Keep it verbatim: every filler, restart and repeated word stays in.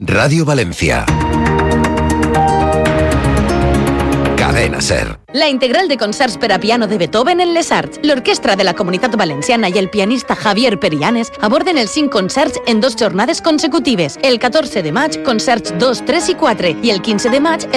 Radio Valencia. Cadena Ser. La integral de concerts per a piano de Beethoven en les Arts, l'Orquestra de la Comunitat Valenciana i el pianista Javier Perianes aborden els cinc concerts en dos jornades consecutives. El catorze de maig, concerts dos, tres i quatre, i el quinze de maig,